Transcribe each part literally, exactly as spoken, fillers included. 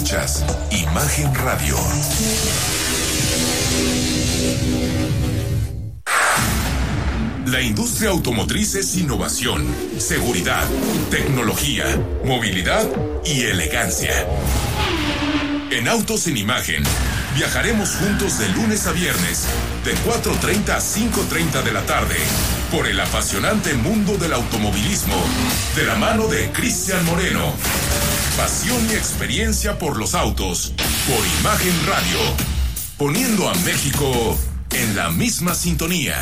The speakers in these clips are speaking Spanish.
Escuchas Imagen Radio. La industria automotriz es innovación, seguridad, tecnología, movilidad y elegancia. En Autos en Imagen, viajaremos juntos de lunes a viernes, de cuatro treinta a cinco treinta de la tarde, por el apasionante mundo del automovilismo, de la mano de Cristian Moreno. Pasión y experiencia por los autos, por Imagen Radio, poniendo a México en la misma sintonía.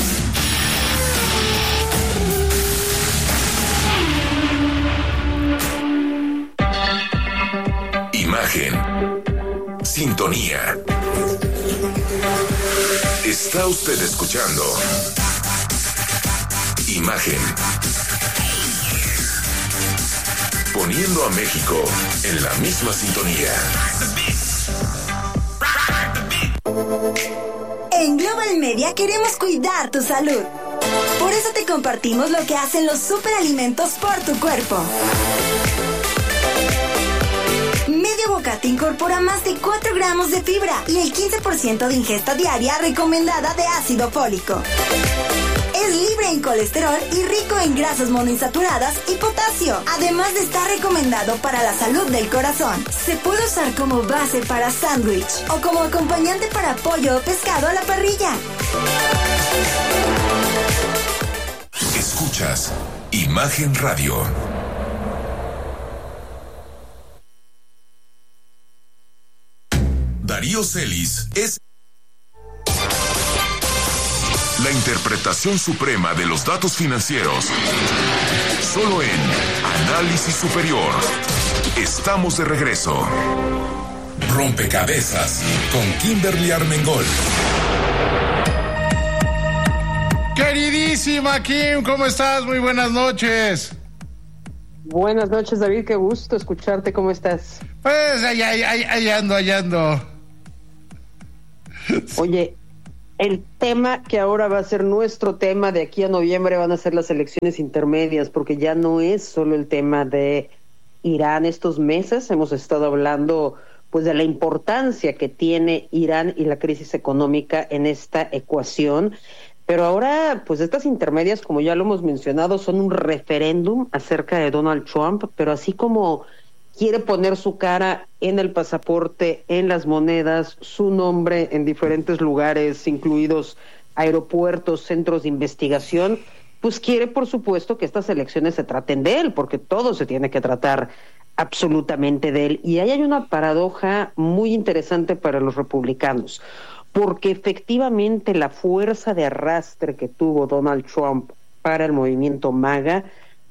Imagen. Sintonía. Está usted escuchando Imagen. Poniendo a México en la misma sintonía. En Global Media queremos cuidar tu salud. Por eso te compartimos lo que hacen los superalimentos por tu cuerpo. Medio bocata incorpora más de cuatro gramos de fibra y el quince por ciento de ingesta diaria recomendada de ácido fólico. Es libre en colesterol y rico en grasas monoinsaturadas y potasio, además de estar recomendado para la salud del corazón. Se puede usar como base para sándwich o como acompañante para pollo o pescado a la parrilla. Escuchas Imagen Radio. Darío Celis es la interpretación suprema de los datos financieros. Solo en Análisis Superior. Estamos de regreso. Rompecabezas con Kimberly Armengol. Queridísima Kim, ¿cómo estás? Muy buenas noches. Buenas noches, David, qué gusto escucharte, ¿cómo estás? Pues ahí, ahí, ahí, ahí ando, ahí ando. Oye, el tema que ahora va a ser nuestro tema de aquí a noviembre van a ser las elecciones intermedias, porque ya no es solo el tema de Irán. Estos meses hemos estado hablando pues de la importancia que tiene Irán y la crisis económica en esta ecuación, pero ahora pues estas intermedias, como ya lo hemos mencionado, son un referéndum acerca de Donald Trump, pero así como quiere poner su cara en el pasaporte, en las monedas, su nombre en diferentes lugares, incluidos aeropuertos, centros de investigación, pues quiere, por supuesto, que estas elecciones se traten de él, porque todo se tiene que tratar absolutamente de él. Y ahí hay una paradoja muy interesante para los republicanos, porque efectivamente la fuerza de arrastre que tuvo Donald Trump para el movimiento MAGA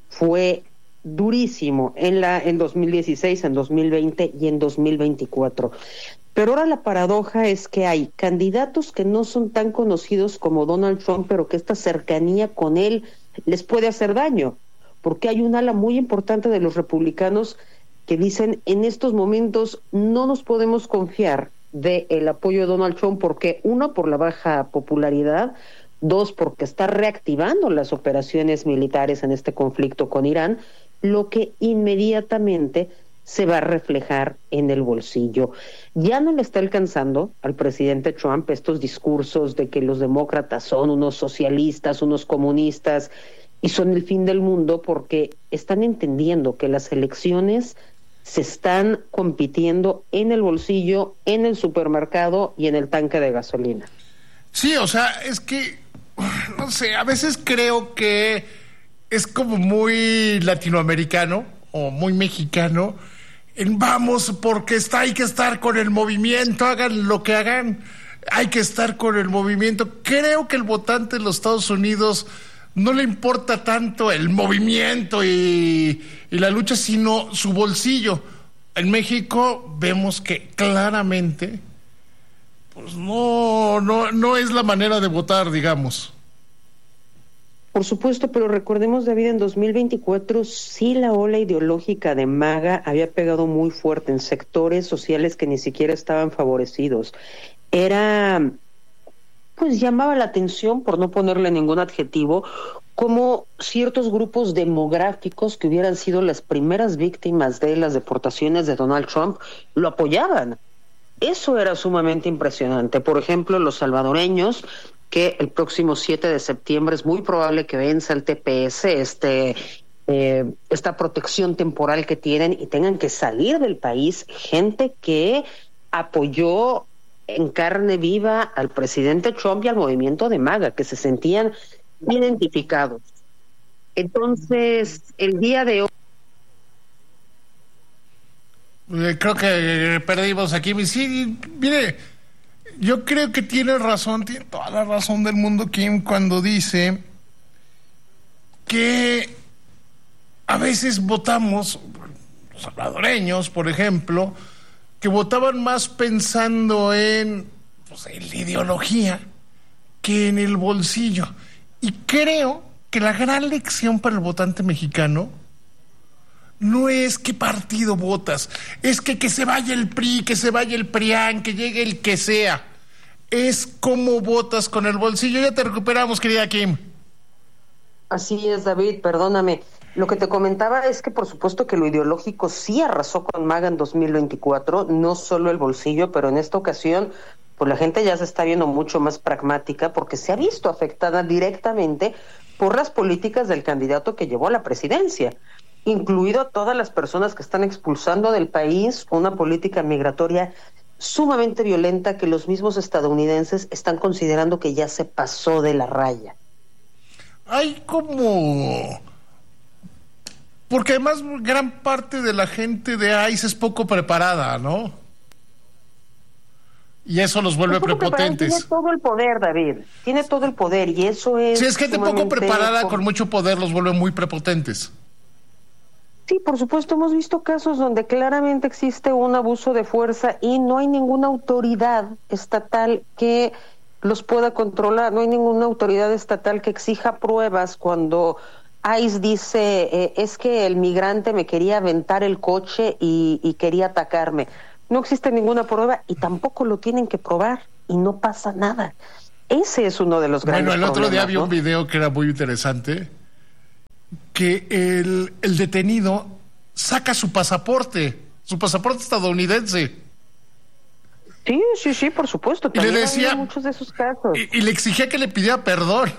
fue durísimo en la en dos mil dieciséis, en dos mil veinte y en dos mil veinticuatro. Pero ahora la paradoja es que hay candidatos que no son tan conocidos como Donald Trump, pero que esta cercanía con él les puede hacer daño, porque hay un ala muy importante de los republicanos que dicen en estos momentos no nos podemos confiar del apoyo de Donald Trump, porque uno, por la baja popularidad, dos, porque está reactivando las operaciones militares en este conflicto con Irán, lo que inmediatamente se va a reflejar en el bolsillo. Ya no le está alcanzando al presidente Trump estos discursos de que los demócratas son unos socialistas, unos comunistas y son el fin del mundo, porque están entendiendo que las elecciones se están compitiendo en el bolsillo, en el supermercado y en el tanque de gasolina. Sí, o sea, es que, no sé, a veces creo que es como muy latinoamericano o muy mexicano, en vamos porque está, hay que estar con el movimiento, hagan lo que hagan, hay que estar con el movimiento. Creo que el votante de los Estados Unidos no le importa tanto el movimiento y, y la lucha, sino su bolsillo. En México vemos que claramente pues no, no, no es la manera de votar, digamos. Por supuesto, pero recordemos, David, en dos mil veinticuatro sí la ola ideológica de MAGA había pegado muy fuerte en sectores sociales que ni siquiera estaban favorecidos. Era, pues llamaba la atención, por no ponerle ningún adjetivo, cómo ciertos grupos demográficos que hubieran sido las primeras víctimas de las deportaciones de Donald Trump lo apoyaban. Eso era sumamente impresionante. Por ejemplo, los salvadoreños, que el próximo siete de septiembre es muy probable que venza el T P S, este, eh, esta protección temporal que tienen y tengan que salir del país, gente que apoyó en carne viva al presidente Trump y al movimiento de MAGA, que se sentían identificados. Entonces, el día de hoy... Creo que perdimos aquí. Sí, mire, yo creo que tiene razón, tiene toda la razón del mundo Kim cuando dice que a veces votamos, los salvadoreños, por ejemplo, que votaban más pensando en, pues, en la ideología que en el bolsillo. Y creo que la gran lección para el votante mexicano no es qué partido votas, es que que se vaya el P R I, que se vaya el PRIAN, que llegue el que sea. Es cómo votas con el bolsillo. Ya te recuperamos, querida Kim. Así es, David, perdóname. Lo que te comentaba es que por supuesto que lo ideológico sí arrasó con MAGA en dos mil veinticuatro, no solo el bolsillo, pero en esta ocasión pues la gente ya se está viendo mucho más pragmática porque se ha visto afectada directamente por las políticas del candidato que llevó a la presidencia, incluido a todas las personas que están expulsando del país, una política migratoria sumamente violenta que los mismos estadounidenses están considerando que ya se pasó de la raya. Hay como... Porque además gran parte de la gente de ICE es poco preparada, ¿no? Y eso los vuelve prepotentes. Tiene todo el poder, David. Tiene todo el poder y eso es... Si es gente poco preparada con mucho poder los vuelve muy prepotentes. Sí, por supuesto, hemos visto casos donde claramente existe un abuso de fuerza y no hay ninguna autoridad estatal que los pueda controlar, no hay ninguna autoridad estatal que exija pruebas cuando ICE dice, eh, es que el migrante me quería aventar el coche y, y quería atacarme. No existe ninguna prueba y tampoco lo tienen que probar y no pasa nada. Ese es uno de los grandes problemas. Bueno, el otro día vi ¿no? un video que era muy interesante, que el, el detenido saca su pasaporte, su pasaporte estadounidense. Sí, sí, sí, por supuesto. Y le decía, muchos de esos casos. Y, y le exigía que le pidiera perdón.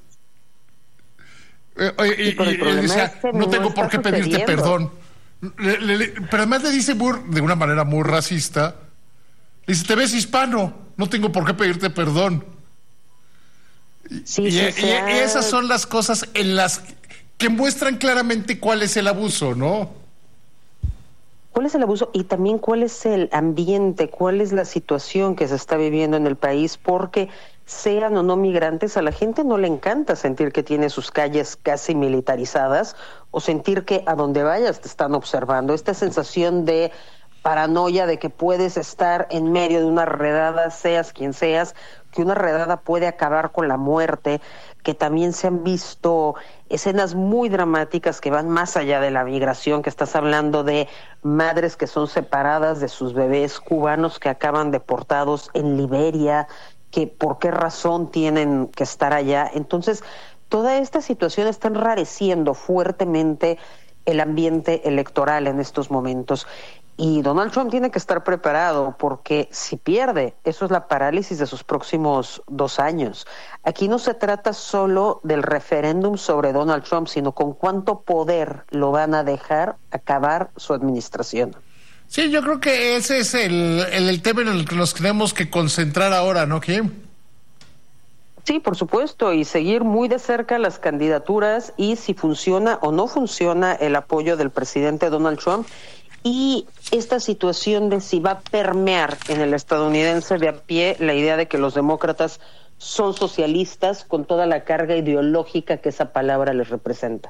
Eh, y, y, y él decía, es que no, no tengo por qué pedirte perdón. Le, le, le, pero además le dice muy, de una manera muy racista, le dice, te ves hispano, no tengo por qué pedirte perdón. Sí, y, sí, y, sí, y esas son las cosas en las que muestran claramente cuál es el abuso, ¿no? ¿Cuál es el abuso? Y también cuál es el ambiente, cuál es la situación que se está viviendo en el país, porque sean o no migrantes, a la gente no le encanta sentir que tiene sus calles casi militarizadas o sentir que a donde vayas te están observando. Esta sensación de paranoia de que puedes estar en medio de una redada, seas quien seas, que una redada puede acabar con la muerte, que también se han visto escenas muy dramáticas que van más allá de la migración, que estás hablando de madres que son separadas de sus bebés, cubanos que acaban deportados en Liberia, que por qué razón tienen que estar allá. Entonces, toda esta situación está enrareciendo fuertemente el ambiente electoral en estos momentos. Y Donald Trump tiene que estar preparado porque si pierde, eso es la parálisis de sus próximos dos años. Aquí no se trata solo del referéndum sobre Donald Trump, sino con cuánto poder lo van a dejar acabar su administración. Sí, yo creo que ese es el, el, el tema en el que nos tenemos que concentrar ahora, ¿no, Kim? Sí, por supuesto, y seguir muy de cerca las candidaturas y si funciona o no funciona el apoyo del presidente Donald Trump y esta situación de si va a permear en el estadounidense de a pie la idea de que los demócratas son socialistas con toda la carga ideológica que esa palabra les representa.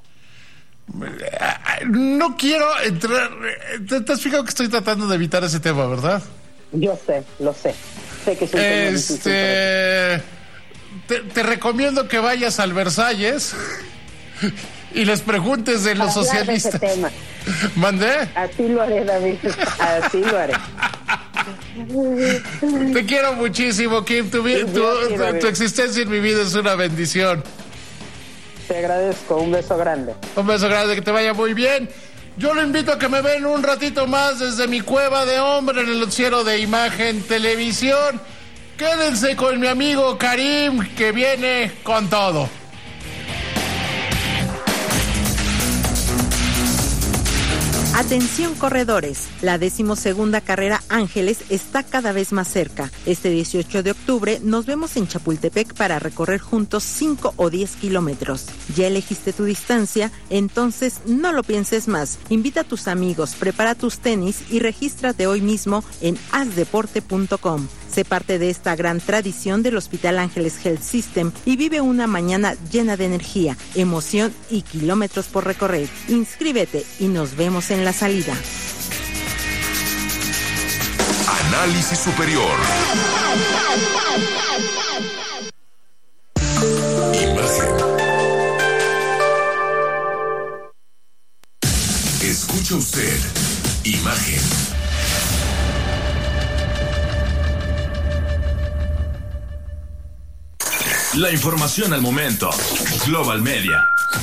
No quiero entrar. ¿Te has fijado que estoy tratando de evitar ese tema, verdad? Yo sé, lo sé. Sé que es un tema difícil. Este, te, te recomiendo que vayas al Versalles y les preguntes de los Para socialistas. De ese tema. ¿Mandé? Así lo haré, David. Así lo haré. Te quiero muchísimo, Kim. Tu, tu, tu, tu existencia en mi vida es una bendición. Te agradezco, un beso grande. Un beso grande, que te vaya muy bien. Yo lo invito a que me ven un ratito más desde mi cueva de hombre en el noticiero de Imagen Televisión. Quédense con mi amigo Karim, que viene con todo. Atención corredores, la decimosegunda carrera Ángeles está cada vez más cerca. Este dieciocho de octubre nos vemos en Chapultepec para recorrer juntos cinco o diez kilómetros. ¿Ya elegiste tu distancia? Entonces no lo pienses más. Invita a tus amigos, prepara tus tenis y regístrate hoy mismo en haz deporte punto com. Sé parte de esta gran tradición del Hospital Ángeles Health System y vive una mañana llena de energía, emoción y kilómetros por recorrer. Inscríbete y nos vemos en la salida. Análisis superior. Imagen. Escucha usted. Imagen. La información al momento. Global Media.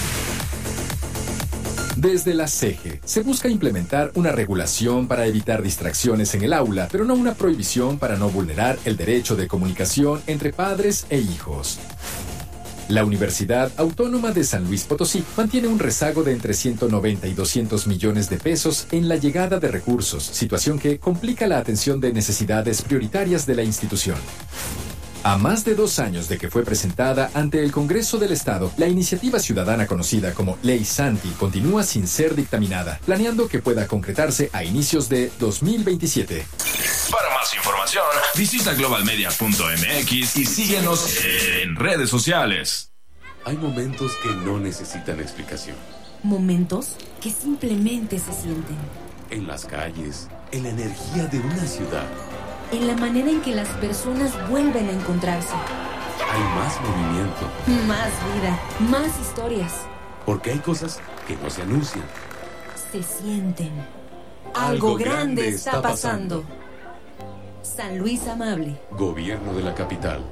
Desde la C E G E se busca implementar una regulación para evitar distracciones en el aula, pero no una prohibición para no vulnerar el derecho de comunicación entre padres e hijos. La Universidad Autónoma de San Luis Potosí mantiene un rezago de entre ciento noventa y doscientos millones de pesos en la llegada de recursos, situación que complica la atención de necesidades prioritarias de la institución. A más de dos años de que fue presentada ante el Congreso del Estado, la iniciativa ciudadana conocida como Ley Santi continúa sin ser dictaminada, planeando que pueda concretarse a inicios de dos mil veintisiete. Para más información, visita global media punto m x y síguenos en redes sociales. Hay momentos que no necesitan explicación. Momentos que simplemente se sienten. En las calles, en la energía de una ciudad. En la manera en que las personas vuelven a encontrarse. Hay más movimiento. Más vida, más historias. Porque hay cosas que no se anuncian. Se sienten. Algo, Algo grande está pasando. San Luis Amable. Gobierno de la capital.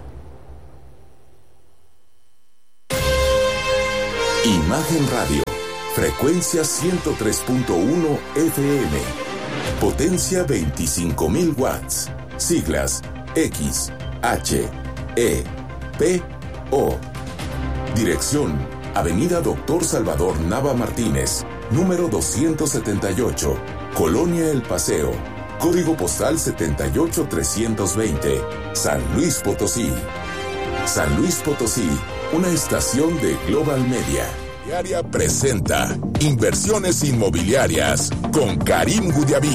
Imagen Radio. Frecuencia ciento tres punto uno F M. Potencia veinticinco mil watts. Siglas X, H, E, P, O. Dirección: Avenida Doctor Salvador Nava Martínez, número doscientos setenta y ocho, Colonia El Paseo. Código postal setenta y ocho trescientos veinte, San Luis Potosí. San Luis Potosí, una estación de Global Media. Diaria presenta Inversiones Inmobiliarias con Karim Gudiaví.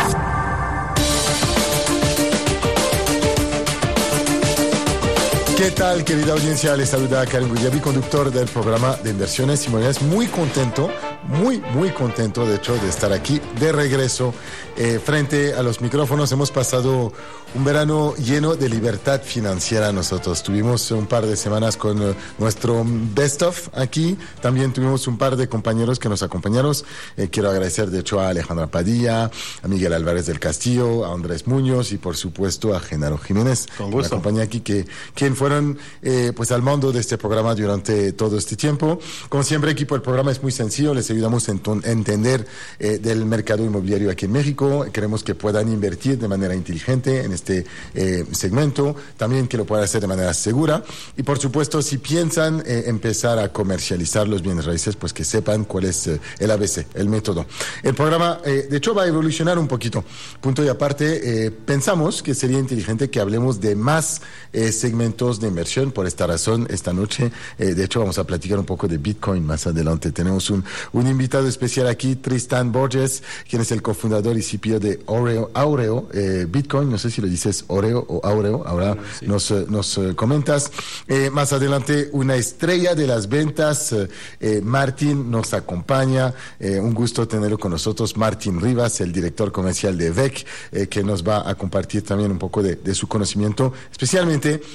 ¿Qué tal, querida audiencia? Les saluda Karim Gudiaví, conductor del programa de Inversiones Inmobiliarias. Muy contento, muy, muy contento, de hecho, de estar aquí de regreso eh, frente a los micrófonos. Hemos pasado un verano lleno de libertad financiera nosotros. Tuvimos un par de semanas con uh, nuestro Best Of aquí. También tuvimos un par de compañeros que nos acompañaron. Eh, quiero agradecer, de hecho, a Alejandra Padilla, a Miguel Álvarez del Castillo, a Andrés Muñoz y, por supuesto, a Genaro Jiménez. Con gusto. Que me acompaña aquí, que, quien fueron eh, pues al mando de este programa durante todo este tiempo. Como siempre, equipo, el programa es muy sencillo. Les ayudamos a ent- entender eh, del mercado inmobiliario aquí en México. Queremos que puedan invertir de manera inteligente en este este eh, segmento, también que lo puedan hacer de manera segura y, por supuesto, si piensan eh, empezar a comercializar los bienes raíces, pues que sepan cuál es eh, el A B C, el método. El programa, eh, de hecho, va a evolucionar un poquito. Punto y aparte, eh, pensamos que sería inteligente que hablemos de más eh, segmentos de inversión. Por esta razón, esta noche, eh, de hecho, vamos a platicar un poco de Bitcoin más adelante. Tenemos un, un invitado especial aquí, Tristan Borges, quien es el cofundador y C P O de Oreo, Aureo eh, Bitcoin. No sé si lo dices Oreo o Aureo, ahora sí. nos, nos uh, comentas. Eh, más adelante, una estrella de las ventas, eh, eh, Martín, nos acompaña. Eh, un gusto tenerlo con nosotros, Martín Rivas, el director comercial de V E C, eh, que nos va a compartir también un poco de, de su conocimiento, especialmente para los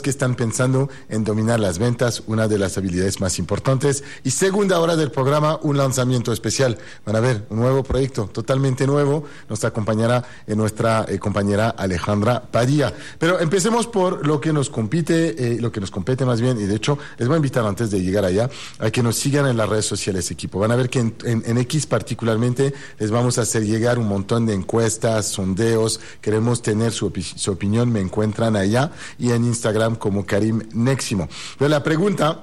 que están pensando en dominar las ventas, una de las habilidades más importantes. Y segunda hora del programa, un lanzamiento especial. Van a ver un nuevo proyecto, totalmente nuevo. Nos acompañará eh, nuestra eh, compañera Alejandra Padilla. Pero empecemos por lo que nos compite, eh, lo que nos compete más bien. Y de hecho, les voy a invitar antes de llegar allá a que nos sigan en las redes sociales, equipo. Van a ver que en, en, en X particularmente les vamos a hacer llegar un montón de encuestas, sondeos. Queremos tener su, opi- su opinión. Me encuentran allá y en Instagram como Karim Neximo. Pero la pregunta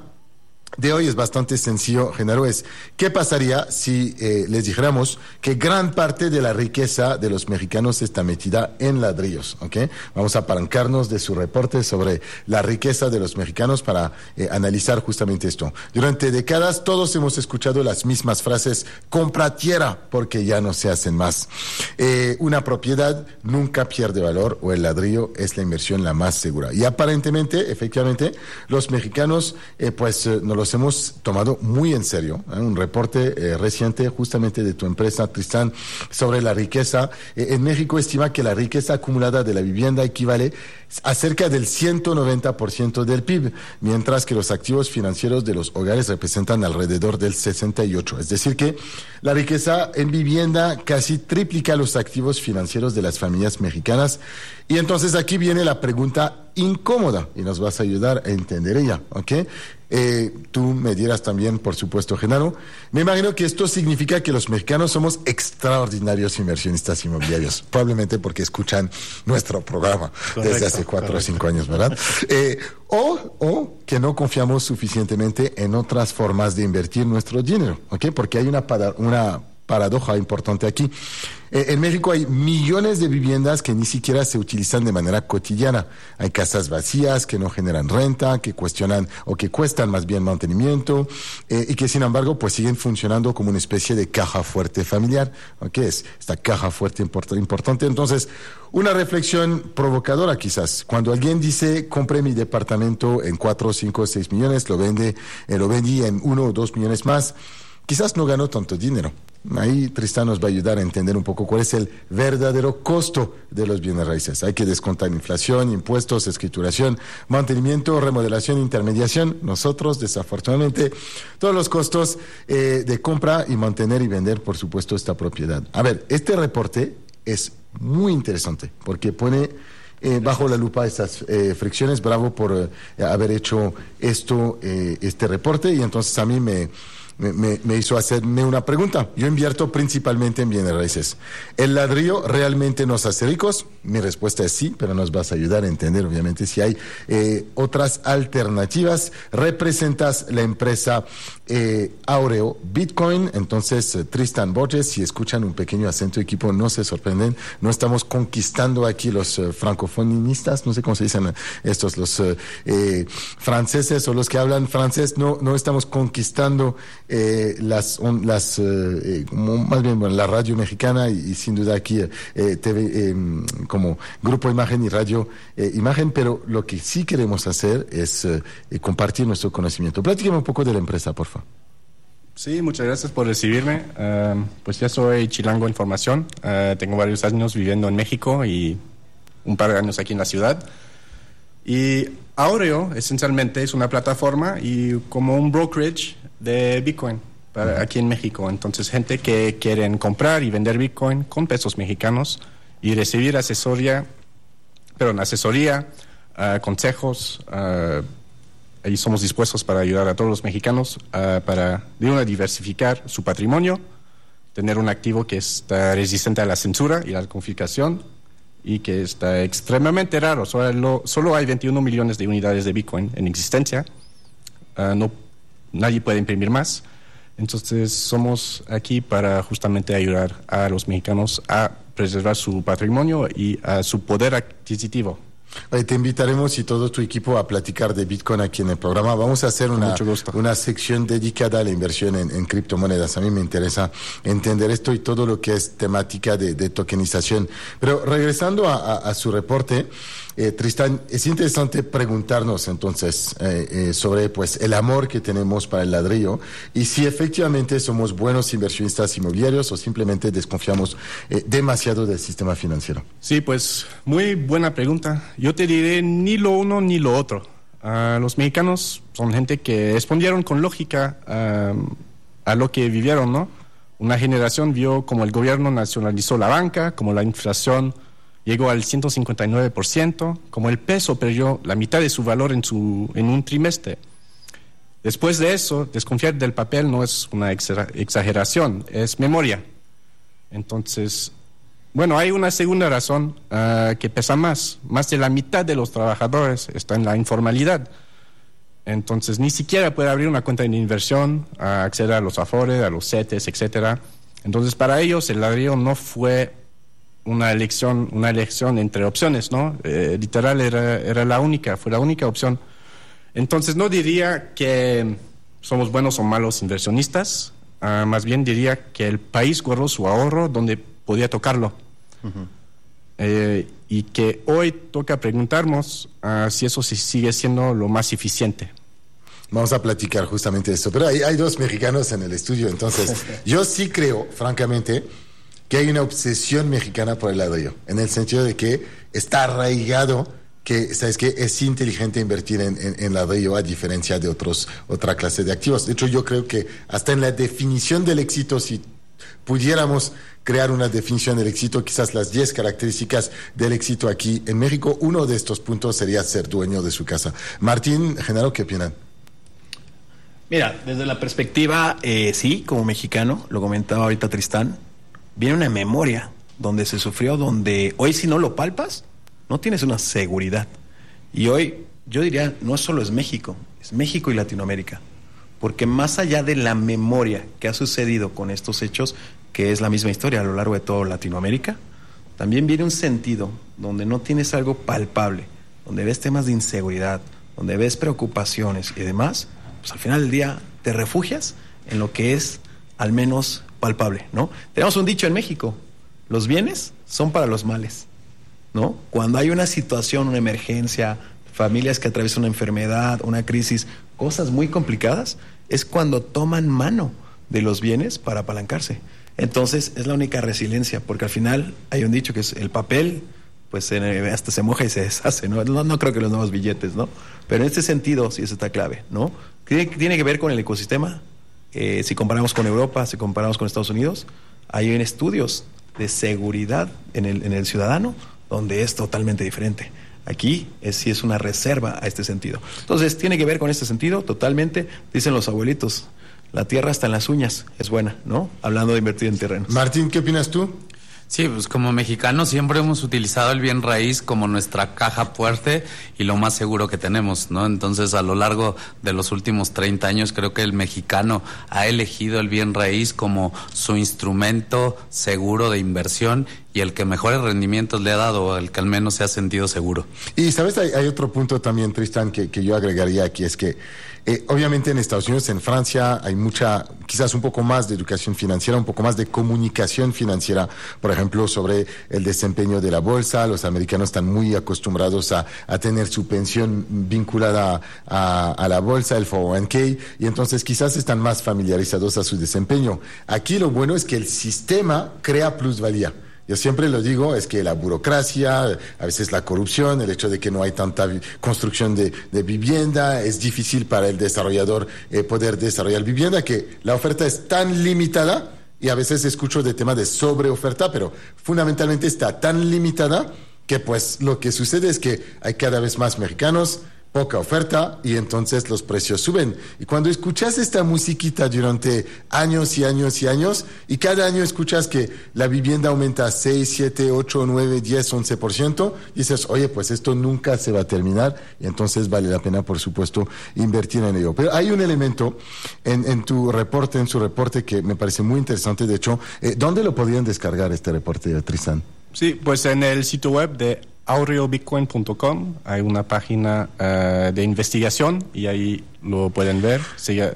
de hoy es bastante sencillo, Genaro, es ¿qué pasaría si eh, les dijéramos que gran parte de la riqueza de los mexicanos está metida en ladrillos? ¿Okay? Vamos a apalancarnos de su reporte sobre la riqueza de los mexicanos para eh, analizar justamente esto. Durante décadas todos hemos escuchado las mismas frases: compra tierra porque ya no se hacen más. Eh, una propiedad nunca pierde valor, o el ladrillo es la inversión la más segura. Y aparentemente, efectivamente, los mexicanos eh, pues eh, no los hemos tomado muy en serio. ¿eh? Un reporte eh, reciente justamente de tu empresa, Tristán, sobre la riqueza. Eh, en México estima que la riqueza acumulada de la vivienda equivale a cerca del ciento noventa por ciento del P I B, mientras que los activos financieros de los hogares representan alrededor del sesenta y ocho por ciento. Es decir que la riqueza en vivienda casi triplica los activos financieros de las familias mexicanas. Y entonces aquí viene la pregunta incómoda y nos vas a ayudar a entender ella, ¿ok? Eh, tú me dirás también, por supuesto, Genaro. Me imagino que esto significa que los mexicanos somos extraordinarios inversionistas inmobiliarios, probablemente porque escuchan nuestro programa correcto, desde hace cuatro correcto. o cinco años, ¿verdad? Eh, o, o que no confiamos suficientemente en otras formas de invertir nuestro dinero, ¿ok? Porque hay una, para, una paradoja importante aquí. Eh, en México hay millones de viviendas que ni siquiera se utilizan de manera cotidiana. Hay casas vacías que no generan renta, que cuestionan o que cuestan más bien mantenimiento eh, y que sin embargo pues siguen funcionando como una especie de caja fuerte familiar. ¿Qué es esta caja fuerte import- importante? Entonces, una reflexión provocadora quizás. Cuando alguien dice, compré mi departamento en cuatro, cinco, seis millones, lo vende, eh, lo vendí en uno o dos millones más, quizás no ganó tanto dinero. Ahí Tristán nos va a ayudar a entender un poco cuál es el verdadero costo de los bienes raíces. Hay que descontar inflación, impuestos, escrituración, mantenimiento, remodelación, intermediación. Nosotros, desafortunadamente, todos los costos eh, de compra y mantener y vender, por supuesto, esta propiedad. A ver, este reporte es muy interesante porque pone eh, bajo la lupa estas eh, fricciones. Bravo por eh, haber hecho esto, eh, este reporte. Y entonces a mí me... Me, me, me hizo hacerme una pregunta. Yo invierto principalmente en bienes raíces. ¿El ladrillo realmente nos hace ricos? Mi respuesta es sí, pero nos vas a ayudar a entender, obviamente, si hay eh, otras alternativas. Representas la empresa eh, Aureo Bitcoin. Entonces, eh, Tristán Borges, si escuchan un pequeño acento, equipo, no se sorprenden. No estamos conquistando aquí los eh, francofonistas, no sé cómo se dicen estos, los eh, eh, franceses o los que hablan francés. No, no estamos conquistando Eh, las, on, las eh, como, más bien bueno, la radio mexicana y, y sin duda aquí eh, T V eh, como Grupo Imagen y Radio eh, Imagen, pero lo que sí queremos hacer es eh, compartir nuestro conocimiento. Platíqueme un poco de la empresa, por favor. Sí, muchas gracias por recibirme. Uh, pues ya soy chilango en formación. Uh, tengo varios años viviendo en México y un par de años aquí en la ciudad. Y Aureo esencialmente es una plataforma y como un brokerage de Bitcoin para aquí en México. Entonces, gente que quieren comprar y vender Bitcoin con pesos mexicanos y recibir asesoría, perdón, asesoría, uh, consejos, uh, y somos dispuestos para ayudar a todos los mexicanos uh, para, de una, diversificar su patrimonio, tener un activo que está resistente a la censura y a la confiscación y que está extremadamente raro. Solo, solo hay veintiuno millones de unidades de Bitcoin en existencia. Uh, no Nadie puede imprimir más. Entonces somos aquí para justamente ayudar a los mexicanos a preservar su patrimonio y a su poder adquisitivo. Oye, te invitaremos y todo tu equipo a platicar de Bitcoin aquí en el programa. Vamos a hacer una, una sección dedicada a la inversión en, en criptomonedas. A mí me interesa entender esto y todo lo que es temática de, de tokenización. Pero regresando a, a, a su reporte, eh, Tristán, es interesante preguntarnos entonces eh, eh, sobre pues el amor que tenemos para el ladrillo y si efectivamente somos buenos inversionistas inmobiliarios o simplemente desconfiamos eh, demasiado del sistema financiero. Sí, pues muy buena pregunta. yo te diré ni lo uno ni lo otro. Uh, los mexicanos son gente que respondieron con lógica uh, a lo que vivieron, ¿no? Una generación vio como el gobierno nacionalizó la banca, como la inflación llegó al ciento cincuenta y nueve por ciento, como el peso perdió la mitad de su valor en, su, en un trimestre. Después de eso, desconfiar del papel no es una exageración, es memoria. Entonces, bueno, hay una segunda razón uh, que pesa más. Más de la mitad de los trabajadores está en la informalidad. Entonces, ni siquiera puede abrir una cuenta de inversión, uh, acceder a los Afores, a los CETES, etcétera. Entonces, para ellos, el ladrillo no fue una elección, una elección entre opciones, ¿no? Eh, literal, era, era la única, fue la única opción. Entonces, no diría que somos buenos o malos inversionistas. Uh, más bien diría que el país guardó su ahorro donde podía tocarlo. Uh-huh. eh, y que hoy toca preguntarnos uh, si eso sí sigue siendo lo más eficiente. Vamos a platicar justamente de esto. Pero hay, hay dos mexicanos en el estudio, entonces yo sí creo, francamente, que hay una obsesión mexicana por el ladrillo, en el sentido de que está arraigado que, ¿sabes qué? Es inteligente invertir en, en, en ladrillo a diferencia de otros, otra clase de activos. De hecho, yo creo que hasta en la definición del éxito, si pudiéramos crear una definición del éxito, quizás las diez características del éxito aquí en México, uno de estos puntos sería ser dueño de su casa. Martín, Genaro, ¿qué opinan? Mira, desde la perspectiva, eh, sí, como mexicano, lo comentaba ahorita Tristán, viene una memoria donde se sufrió, donde hoy si no lo palpas, no tienes una seguridad. Y hoy, yo diría, no solo es México, es México y Latinoamérica. Porque más allá de la memoria que ha sucedido con estos hechos, que es la misma historia a lo largo de toda Latinoamérica, también viene un sentido donde no tienes algo palpable, donde ves temas de inseguridad, donde ves preocupaciones y demás, pues al final del día te refugias en lo que es al menos palpable, ¿no? Tenemos un dicho en México, los bienes son para los males, ¿no? Cuando hay una situación, una emergencia, familias que atraviesan una enfermedad, una crisis, cosas muy complicadas, es cuando toman mano de los bienes para apalancarse. Entonces es la única resiliencia, porque al final hay un dicho que es el papel, pues hasta se moja y se deshace, ¿no? No, no creo que los nuevos billetes, ¿no? Pero en este sentido sí eso está clave, ¿no? Tiene, tiene que ver con el ecosistema. Eh, si comparamos con Europa, si comparamos con Estados Unidos, hay estudios de seguridad en el, en el ciudadano donde es totalmente diferente. Aquí es, sí es una reserva a este sentido. Entonces, tiene que ver con este sentido totalmente, dicen los abuelitos, la tierra hasta en las uñas es buena, ¿no? Hablando de invertir en terrenos. Martín, ¿qué opinas tú? Sí, pues como mexicanos siempre hemos utilizado el bien raíz como nuestra caja fuerte y lo más seguro que tenemos, ¿no? Entonces, a lo largo de los últimos treinta años, creo que el mexicano ha elegido el bien raíz como su instrumento seguro de inversión y el que mejores rendimientos le ha dado, el que al menos se ha sentido seguro. Y, ¿sabes? Hay, hay otro punto también, Tristán, que, que yo agregaría aquí, es que Eh, obviamente en Estados Unidos, en Francia, hay mucha, quizás un poco más de educación financiera, un poco más de comunicación financiera, por ejemplo, sobre el desempeño de la bolsa. Los americanos están muy acostumbrados a, a tener su pensión vinculada a, a la bolsa, el cuatro oh one k, y entonces quizás están más familiarizados a su desempeño. Aquí lo bueno es que el sistema crea plusvalía. Yo siempre lo digo, es que la burocracia, a veces la corrupción, el hecho de que no hay tanta construcción de, de vivienda, es difícil para el desarrollador eh, poder desarrollar vivienda, que la oferta es tan limitada, y a veces escucho de tema de sobreoferta, pero fundamentalmente está tan limitada que pues lo que sucede es que hay cada vez más mexicanos, poca oferta, y entonces los precios suben. Y cuando escuchas esta musiquita durante años y años y años, y cada año escuchas que la vivienda aumenta seis, siete, ocho, nueve, diez, once por ciento, dices, oye, pues esto nunca se va a terminar, y entonces vale la pena, por supuesto, invertir en ello. Pero hay un elemento en, en tu reporte, en su reporte, que me parece muy interesante. De hecho, eh, ¿dónde lo podrían descargar este reporte, Tristán? Sí, pues en el sitio web de aureo bitcoin punto com hay una página uh, de investigación y ahí lo pueden ver. Se,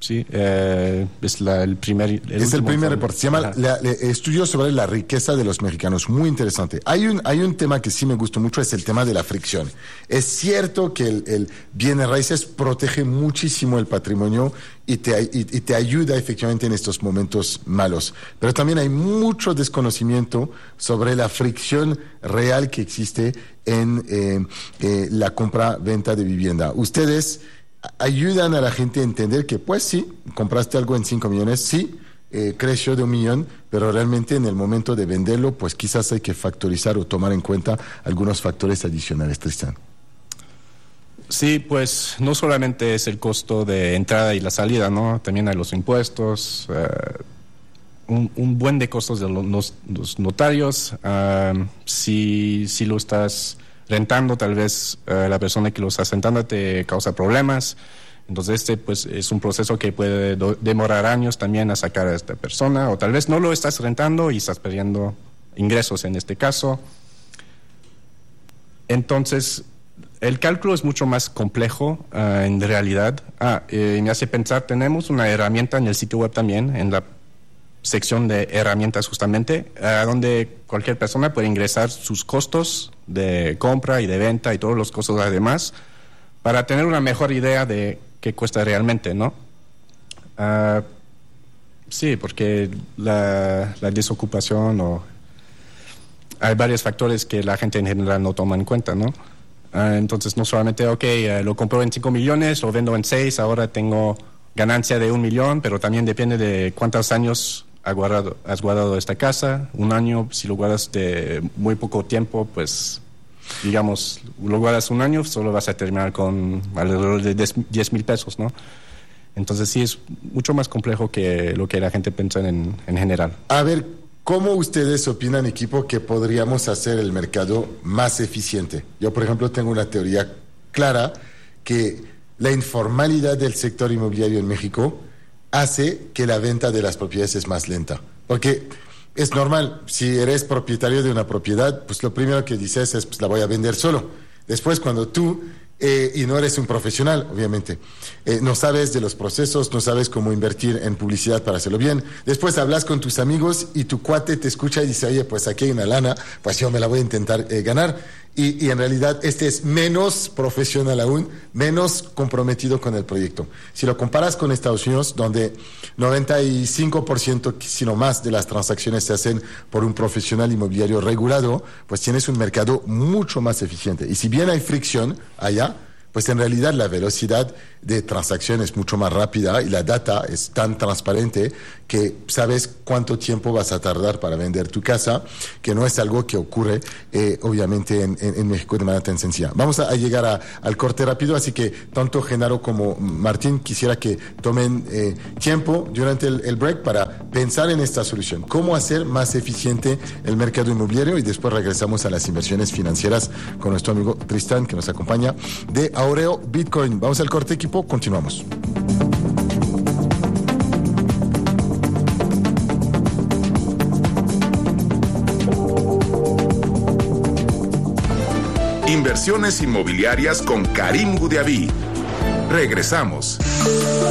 Sí, eh, es la, el primer... El es el primer informe. reporte. Se llama la, la, Estudio sobre la riqueza de los mexicanos. Muy interesante. Hay un, hay un tema que sí me gustó mucho, es el tema de la fricción. Es cierto que el, el bienes raíces protege muchísimo el patrimonio y te, y, y te ayuda efectivamente en estos momentos malos. Pero también hay mucho desconocimiento sobre la fricción real que existe en eh, eh, la compra-venta de vivienda. Ustedes ayudan a la gente a entender que, pues sí, compraste algo en cinco millones, sí, eh, creció de un millón, pero realmente en el momento de venderlo, pues quizás hay que factorizar o tomar en cuenta algunos factores adicionales, Tristán. Sí, pues no solamente es el costo de entrada y la salida, ¿no? También hay los impuestos, uh, un, un buen de costos de los, los notarios. Uh, si, si lo estás rentando, tal vez uh, la persona que lo está rentando te causa problemas. Entonces este pues es un proceso que puede do- demorar años también a sacar a esta persona, o tal vez no lo estás rentando y estás perdiendo ingresos en este caso. Entonces el cálculo es mucho más complejo uh, en realidad. Ah, eh, me hace pensar, tenemos una herramienta en el sitio web también, en la sección de herramientas justamente, uh, donde cualquier persona puede ingresar sus costos de compra y de venta y todos los costos además, para tener una mejor idea de qué cuesta realmente, ¿no? Uh, sí, porque la, la desocupación o hay varios factores que la gente en general no toma en cuenta, ¿no? Uh, entonces no solamente, ok, uh, lo compro en cinco millones, lo vendo en seis, ahora tengo ganancia de un millón, pero también depende de cuántos años has guardado, has guardado esta casa. Un año, si lo guardas de muy poco tiempo, pues digamos, lo guardas un año, solo vas a terminar con alrededor de diez mil pesos, ¿no? Entonces sí es mucho más complejo que lo que la gente piensa en, en general. A ver, ¿cómo ustedes opinan, equipo, que podríamos hacer el mercado más eficiente? Yo, por ejemplo, tengo una teoría clara que la informalidad del sector inmobiliario en México hace que la venta de las propiedades es más lenta. Porque es normal, si eres propietario de una propiedad, pues lo primero que dices es, pues la voy a vender solo. Después, cuando tú, eh, y no eres un profesional, obviamente, eh, no sabes de los procesos, no sabes cómo invertir en publicidad para hacerlo bien. Después hablas con tus amigos y tu cuate te escucha y dice, oye, pues aquí hay una lana, pues yo me la voy a intentar eh, ganar. Y, y en realidad este es menos profesional aún, menos comprometido con el proyecto. Si lo comparas con Estados Unidos, donde noventa y cinco por ciento, si no más, de las transacciones se hacen por un profesional inmobiliario regulado, pues tienes un mercado mucho más eficiente. Y si bien hay fricción allá, pues en realidad la velocidad de transacción es mucho más rápida y la data es tan transparente que sabes cuánto tiempo vas a tardar para vender tu casa, que no es algo que ocurre eh, obviamente en, en, en México de manera tan sencilla. Vamos a, a llegar a, al corte rápido, así que tanto Genaro como Martín quisiera que tomen eh, tiempo durante el, el break para pensar en esta solución, cómo hacer más eficiente el mercado inmobiliario, y después regresamos a las inversiones financieras con nuestro amigo Tristán, que nos acompaña de Aureo Bitcoin. Vamos al corte, equipo, continuamos. Inversiones inmobiliarias con Karim Gudiaví. Regresamos.